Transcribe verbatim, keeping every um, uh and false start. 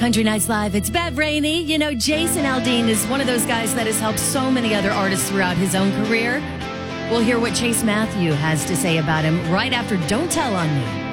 Country Nights Live. It's Bev Rainey. You know, Jason Aldean is one of those guys that has helped so many other artists throughout his own career. We'll hear what Chase Matthew has to say about him right after Don't Tell on Me.